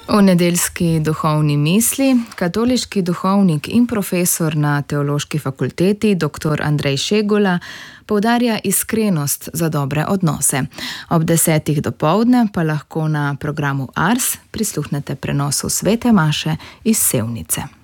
V nedeljski duhovni misli katoliški duhovnik in profesor na Teološki fakulteti dr. Andrej Šegula poudarja iskrenost za dobre odnose. Ob 10. dopoldne pa lahko na programu Ars prisluhnete prenosu svete maše iz Sevnice.